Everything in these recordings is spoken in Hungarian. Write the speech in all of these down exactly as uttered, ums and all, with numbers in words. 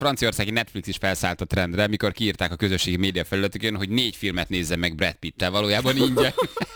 franciaországi Netflix is felszállt a trendre, mikor kiírták a közösségi média felületükön, hogy négy filmet nézzen meg Brad Pitt-tel, valójában ingyen.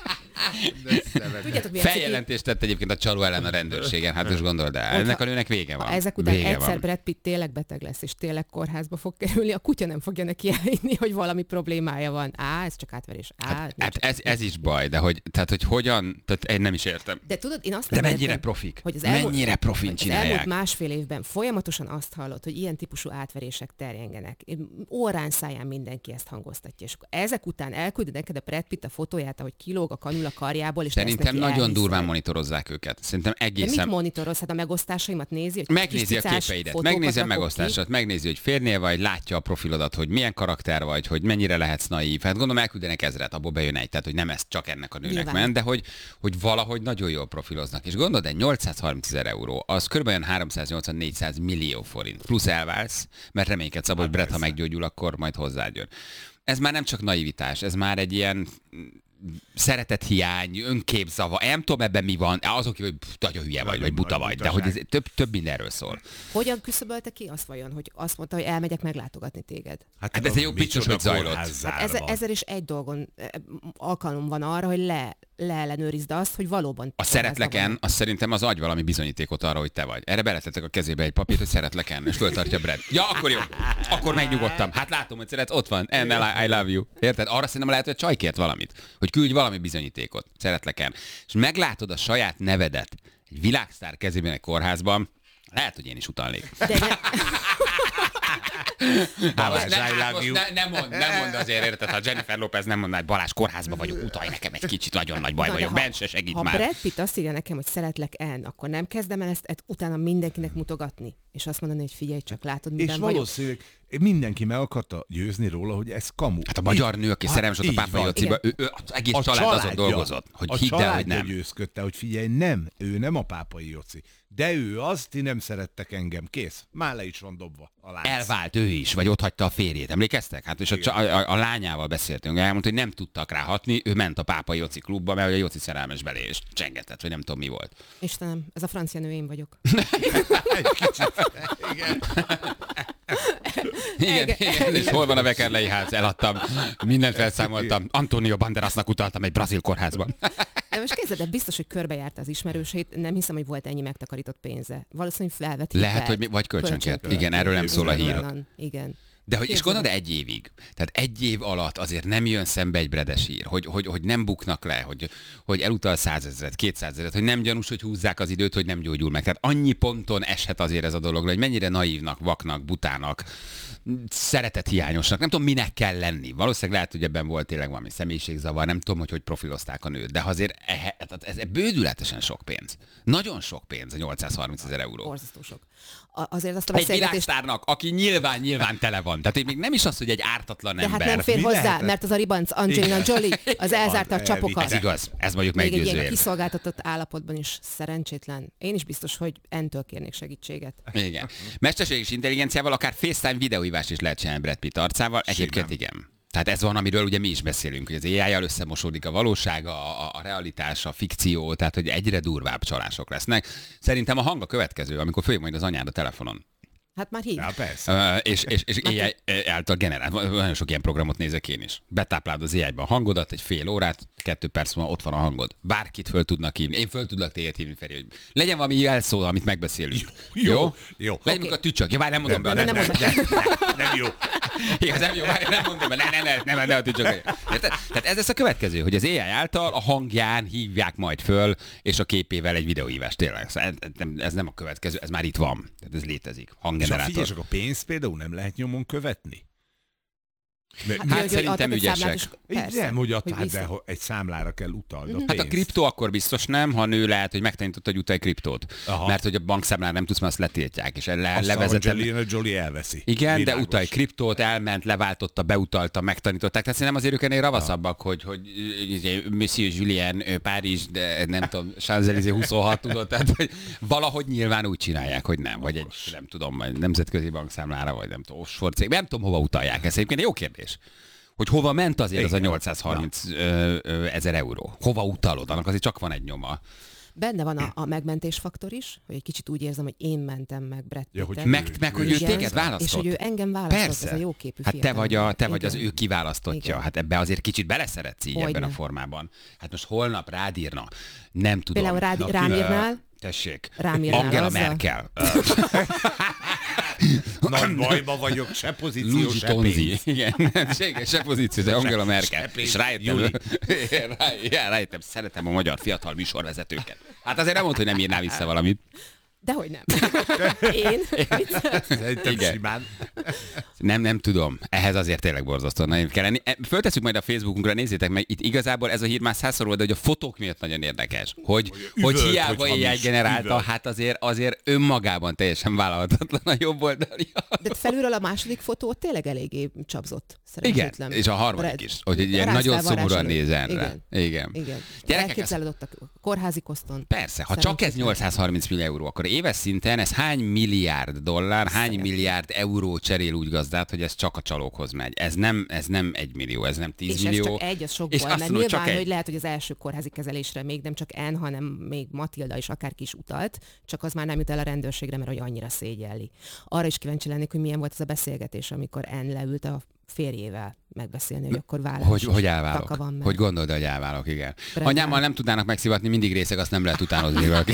Feljelentést tett egyébként a csaló ellen a rendőrségen, hát most gondold el, ennek a nőnek vége van. Ezek után vége egyszer van. Brad Pitt tényleg beteg lesz, és tényleg kórházba fog kerülni, a kutya nem fogja neki elhinni, hogy valami problémája van. Á, ez csak átverés. Á, Hát, hát csak ez, ez is baj, de hogy, tehát, hogy hogyan, tehát én nem is értem. De tudod, én azt De nem mennyire értem, profik? hogy az elmúlt, Mennyire profin az csinálják? elmúlt másfél évben folyamatosan azt hallott, hogy ilyen típusú átverések terjengenek. Órán száján mindenki ezt hangoztatja. És akkor ezek után elküldi neked a Brad Pitt a fotóját, ahogy kilóg a kanül a karjából, és Szerintem nagyon elhiszed. durván monitorozzák őket. Szerintem De egészen... mit monitoroz? Hát a megosztásaimat nézi, hogy Megnézi a képeidet, megnézi a megosztását, megnézi, hogy férnél vagy, látja a profilodat, hogy milyen karakter vagy, hogy mennyire lehetsz naív. Hát gondolom elküldenek ezret, abból bejön egy, tehát hogy nem ez csak ennek a nőnek Nyilván. ment, de hogy, hogy valahogy nagyon jól profiloznak. És gondolod, egy nyolcszázharmincezer euró, az kb. háromszáznyolcvan-négyszáz millió forint. Plusz elválsz, mert reménykedsz abban, hogy Brett, ha meggyógyul, akkor majd hozzád jön. Ez már nem csak naivitás, ez már egy ilyen szeretethiány, önképzava. Nem tudom ebben mi van. Azok, hogy pff, nagyon hülye vagy, vagy buta vagy, de hogy ez több, több mindenről szól. Hogyan küszöbölte ki azt vajon, hogy azt mondta, hogy elmegyek meglátogatni téged? Hát, hát ez egy jó biztos, hogy zajlott. Hát ezer, ezer is egy dolgon eh, alkalom van arra, hogy le, leellenőrizd azt, hogy valóban... A szeretleken, az szerintem az adj valami bizonyítékot arra, hogy te vagy. Erre beletettek a kezébe egy papírt, hogy szeretleken, és föltartja Brad. Ja, akkor jó. Akkor megnyugodtam. Hát látom, hogy szeretsz, ott van. And I love you. Érted? Arra szerintem lehet, hogy a csaj kért valamit. Hogy küldj valami bizonyítékot. Szeretleken. És meglátod a saját nevedet egy világsztár kezében egy kórházban, lehet, hogy én is utalnék. De ne... Balázs, ne, I love you. Ne, nem mond, nem mond azért, érted? Ha Jennifer Lopez nem mondná, hogy Balázs, kórházba vagyok, utalj nekem egy kicsit, nagyon nagy baj vagyok, benn se segít ha már. Ha Brad Pitt azt írja nekem, hogy szeretlek en, akkor nem kezdem el ezt, ezt utána mindenkinek mutogatni, és azt mondani, hogy figyelj csak, látod, miben és vagyok. valószínűleg mindenki meg akarta győzni róla, hogy ez kamu. Hát a magyar nő, aki szerelmes volt a Pápai Jociba, ő, ő, az egész a család azon dolgozott, hogy a hidd el, hogy nem. győzködte, hogy figyelj, nem, ő nem a Pápai Joci. De ő az, ti nem szerettek engem, kész. Már le is van dobva a lánc. Elvált ő is, vagy ott hagyta a férjét, emlékeztek? Hát és a, a, a, a lányával beszéltünk, elmondta, hogy nem tudtak rá hatni, ő ment a Pápai Joci klubba, mert a Joci szerelmes belé, és csengetett, vagy nem tudom mi volt. Istenem, ez a francia nő, én vagyok. Egy kicsit. Igen. Igen, igen, és hol van a Vekerlei ház? Eladtam, mindent felszámoltam. Antonio Banderasnak utaltam egy brazil kórházban. Most képzeld, biztos, hogy körbejárta az ismerőseit, nem hiszem, hogy volt ennyi megtakarított pénze. Valószínűleg felvett hitelt. Lehet, hogy mi, vagy kölcsönkért. Igen, erről nem szól a hír. Igen. De hogy is gondolod, egy évig? Tehát egy év alatt azért nem jön szembe egy bredes hír, hogy, hogy, hogy nem buknak le, hogy, hogy elutal százezret, kétszázezret, hogy nem gyanús, hogy húzzák az időt, hogy nem gyógyul meg. Tehát annyi ponton eshet azért ez a dolog, hogy mennyire naívnak, vaknak, butának, szeretethiányosnak, nem tudom, minek kell lenni. Valószínűleg lehet, hogy ebben volt tényleg valami személyiségzavar, nem tudom, hogy hogy profilozták a nőt, de azért ez, ez bődületesen sok pénz. Nagyon sok pénz a nyolcszázharmincezer euró. Borzasztó sok. A, azért azt a egy világsztárnak, aki nyilván, nyilván tele van. Tehát még nem is az, hogy egy ártatlan de ember. De hát nem fér Mi hozzá, lehetett? mert az a ribanc Angelina Jolie, az elzárta a csapokat. Ez igaz, ez mondjuk még egy meggyőző ilyen érv. kiszolgáltatott állapotban is szerencsétlen. Én is biztos, hogy entől kérnék segítséget. Igen. Mesterséges intelligenciával akár FaceTime videóhívást is lehet csinálni Brad Pitt arcával. Egyébként igen. Tehát ez van, amiről ugye mi is beszélünk, hogy az á í-jal összemosódik a valóság, a, a realitás, a fikció, tehát hogy egyre durvább csalások lesznek. Szerintem a hang a következő, amikor följön majd az anyád a telefonon. Hát már hív. Ja, persze. Uh, és és, és á í által generált. Nagyon sok ilyen programot nézek én is. Betáplálod az á í-ba a hangodat, egy fél órát, kettő perc múlva ott van a hangod. Bárkit föl tudnak hívni. Én föl tudlak téged hívni, Feri, hogy legyen valami jelszó, amit megbeszélünk. Jó? Jó? Jó. Legyen okay. A tücsök. Ja, várj, nem mondom be. Nem, nem, nem, nem, nem, nem jó. Igen, nem jó, várj, nem mondom be. Ne, ne, ne, ne, ne a tücsök. Tehát ez lesz a következő, hogy az á í által a hangján hívják majd föl, és a képével egy videóhívást. Tényleg. Ez nem a következő, ez már itt van. Ez létezik. Hanggenerátor. És a pénzt például nem lehet nyomon követni? Hát, hát hogy szerintem ügyesek. Nem, hogy adtál, hogy de egy számlára kell utald a Hát pénzt. a kriptó akkor biztos nem, ha nő lehet, hogy megtanította, hogy utalj kriptót. Aha. Mert hogy a bankszámlára nem tudsz, mert azt letiltják. És le, azt levezeted. Angelina Jolie elveszi. Igen, Világos. de utalj kriptót, elment, leváltotta, beutalta, megtanították. Tehát szerintem azért ők ennél ravaszabbak, hogy, hogy Monsieur Julien, Párizs, de nem tudom, Champs-Élysées huszonhat tudod, tehát hogy valahogy nyilván úgy csinálják, hogy nem. Vagy egy, nem tudom, nemzetközi bankszámlára, vagy nem tudom, offshore cég. Nem tudom, hova utalják. Ez egyébként jó kérdés. Hogy hova ment azért az a nyolcszázharminc ezer euró? Hova utalod? Annak azért csak van egy nyoma. Benne van a, a megmentésfaktor is, hogy egy kicsit úgy érzem, hogy én mentem meg Brad Ja, Pittet. hogy Meg, meg hogy ő Igen, téged választott. És hogy ő engem választott, Persze. ez a jóképű Hát te fiatal vagy, a, ember. te vagy az Igen. ő kiválasztottja. Igen. Hát ebbe azért kicsit beleszeretsz így Hogyne. ebben a formában. Hát most holnap rád írna. Nem tudom. Például rád, Na, rám ki- írnál, Tessék. Rám írnál Angela azzal? Merkel. Nagy bajba vagyok, se pozíció, Luigi se Tonzi. pénz. Igen, se, se pozíció, de Angela Merkel. se pénz. És rájöttem, Juli. rá, já, rájöttem, szeretem a magyar fiatal műsorvezetőket. Hát azért nem mondta, hogy nem írná vissza valamit. dehogy nem. Én? Szerintem Igen. simán. Nem, nem tudom. Ehhez azért tényleg borzasztóan nagyon kell lenni. E, Föltesszük majd a Facebookunkra, nézzétek meg, itt igazából ez a hír már százszor volt, de hogy a fotók miatt nagyon érdekes. Hogy, hogy, üvölt, hiába hogy éjjel hamis, generálta, üvölt. hát azért, azért önmagában teljesen vállalhatatlan a jobb oldali. De felülről a második fotó tényleg eléggé csapzott. Igen, Szerencsétlen. és a harmadik Red- is, hogy egy ilyen Ráztál nagyon varázs szomorúan előtt. nézen rá. Igen. Igen. Igen. Gyerekek, Elképzeled ott a kórházi koszton. Persze, ha csak ez Szerencsétlen. nyolcszázharminc millió euró, akkor éves szinten ez hány milliárd dollár, hány Szeretném. milliárd euró cserél úgy gazdát, hogy ez csak a csalókhoz megy. Ez nem, ez nem egy millió, ez nem tíz És millió. ez csak egy, az és sokból, azt mert mondom, hogy nyilván, csak egy. hogy lehet, hogy az első kórházi kezelésre még nem csak En, hanem még Matilda is akárki is utalt, csak az már nem jut el a rendőrségre, mert hogy annyira szégyelli. Arra is kíváncsi lennék, hogy milyen volt ez a beszélgetés, amikor En leült a férjével megbeszélni, hogy akkor vállás. Hogy, és hogy elválok. taka van meg. Hogy gondolod, hogy elválok, igen. Brenda. Anyámmal nem tudnának megszivatni, mindig részeg, azt nem lehet utánozni valaki.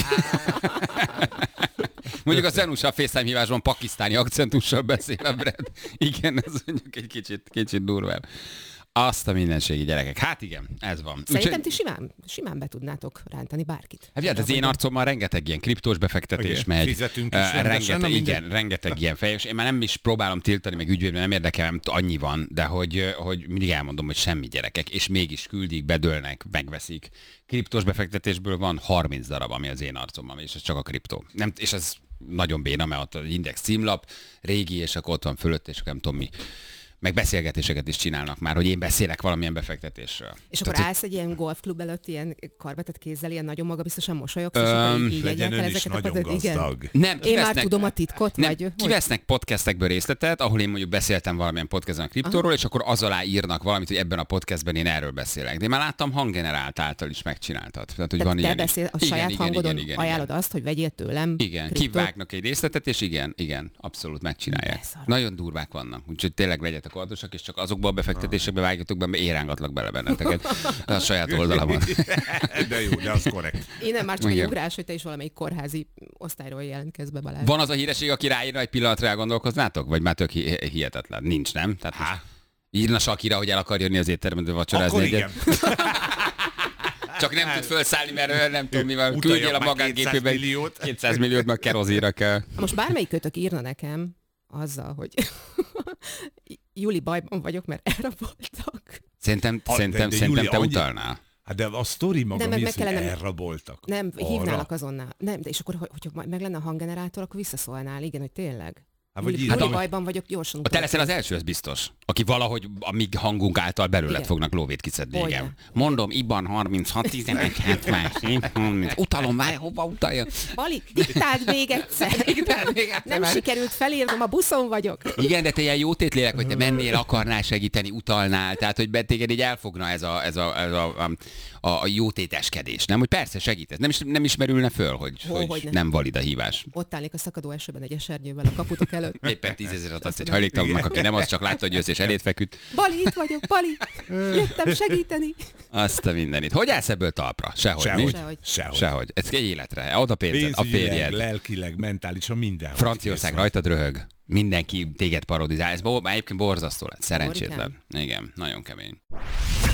Mondjuk a Zenusa a FaceTime hívásban pakisztáni akcentussal beszél a Brad. Igen, ez mondjuk egy kicsit, kicsit durvább. Azt a mindenségi gyerekek. Hát igen, ez van. Szerintem Úgyhogy- ti simán, simán be tudnátok rántani bárkit. Hát, az én arcommal rengeteg ilyen kriptós befektetés Igen, megy. fizetünk is Eh, rendesen, rengeteg, na mindegy. igen, rengeteg ilyen fejes. Én már nem is próbálom tiltani, meg ügyvédben nem érdekel, nem annyi van, de hogy, eh, hogy mindig elmondom, hogy semmi gyerekek, és mégis küldik, bedőlnek, megveszik. Kriptós befektetésből van harminc darab, ami az én arcommal, és ez csak a kriptó. Nem, és ez nagyon béna, mert ott az Index címlap, régi, és akkor ott van fölött, és nem tudom mi. Meg beszélgetéseket is csinálnak már, hogy én beszélek valamilyen befektetésről. És akkor Tehát, állsz egy ilyen golfklub előtt, ilyen karbatett kézzel, ilyen nagyon magabiztosan mosolyogsz, és Öm, akkor így, így Legyen jegyek el ön is ezeket a nagyon pont- igen. gazdag. nem, Én már kivesznek- tudom a titkot, Nem, vagy... hogy- kivesznek podcastekből részletet, ahol én mondjuk beszéltem valamilyen podcastban a kriptóról, és akkor az alá írnak valamit, hogy ebben a podcastben én erről beszélek. De én már láttam hanggenerált által is megcsináltad. Tehát, hogy Tehát van te ilyen beszél, a is. saját igen, hangodon igen, igen, ajánlod igen. azt, hogy vegyél tőlem Igen, kriptót. kivágnak egy részletet, és igen, igen, abszolút megcsinálják. Beszarok. Nagyon durvák vannak, úgyhogy tényleg legyetek óvatosak, és csak azokba a befektetésekbe vágjatok be, mert érángatlak bele benneteket. A saját oldalamon. De jó, de az korrekt. Innen már csak egy Igen. ugrás, hogy te is valamelyik kórházi osztályról jelentkezz be, Balázs. Van az a híreség, aki ráírna, egy pillanatra elgondolkoznátok? Vagy már tök hi- hihetetlen? Nincs, nem? Tehát most Há. írna Sakira, hogy el akar jönni az étterembe vacsorázni Akkor egyet. igen. Csak nem tud felszállni, mert ő nem tudom mi van. Utaljak Küldjél a már magángépében kétszáz milliót. kétszáz milliót, meg kerozíra kell. Most bármelyik kötök írna nekem azzal, hogy Juli, bajban vagyok, mert elraboltak. Szerintem, A- szerintem, de- de szerintem Júlia, te annyi- utalnál. Hát de a sztori maga Nem, meg mi meg az, hogy kellene- elraboltak? Nem, Arra? hívnálak azonnal. Nem, de és akkor, hogy- hogyha majd meg lenne a hanggenerátor, akkor visszaszólnál. Igen, hogy tényleg. Hát, vagy Juli, írtam, Juli, hogy- bajban vagyok, gyorsan A te utalok. leszel az első, ez biztos. Aki valahogy a mi hangunk által belőled Igen. fognak lóvét kiszedni, Hogyne. igen. Mondom, Iban harminchat, tizenegy, hetven, harminc. Utalom, várj, hova utalja? Bali, diktáld még egyszer. Nem sikerült felírnom, a buszon vagyok. Igen, de te ilyen jótétlélek, hogy te mennél, akarnál segíteni, utalnál, tehát hogy be- téged így elfogna ez a, ez a, ez a, a, a jótéteskedés, nem? Hogy persze segítesz, nem, is, nem ismerülne föl, hogy, Hó, hogy hogy nem. nem valid a hívás. Ott állnék a szakadó esőben egy esernyővel a kaputok előtt. Éppen tízezeret adsz egy hajléktalannak, aki nem az, csak látta, hogy jössz és eléd feküdt. Bali, itt vagyok, Bali. Jöttem segíteni. Azt a mindenit. Hogy állsz ebből talpra? Sehogy. Sehogy. mi? Sehogy. Sehogy. Sehogy. Ez egy életre. Ad a pénzed, a Pénzügyileg, férjed. lelkileg, mentálisan, minden. Franciaország rajtad röhög. Mindenki téged parodizál. Ez bo- egyébként borzasztó lett. Szerencsétlen. Igen, nagyon kemény.